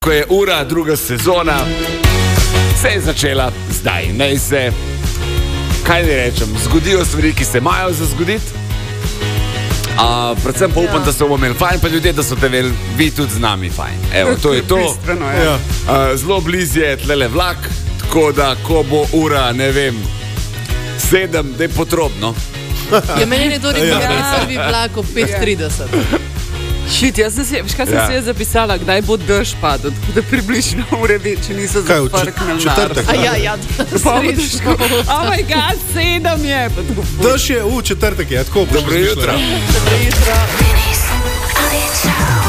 Ko je ura, druga sezona, se je začela zdaj. Naj se, kaj ne rečem, zgodijo stvari, ki se imajo za zgoditi. Predvsem pa upam, da so bomo imeli fajn, pa ljudje, da so te vi tudi z nami fajn. Evo, to je to. Zelo blizu je tlele vlak, tako da, ko bo ura, ne vem, 7, da je potrobno. Ja, meni je to rekel, prvi vlak ob 5:30. Šit, jaz sem si, veš kaj sem si zapisala, kdaj bo dež padel, tako da približno ure če niso zaprknili. Četrtek? Ja, srečno. Oh my god, 7 je. Dež je, četrtek je, tako. Dobro jutro. Dobro jutro.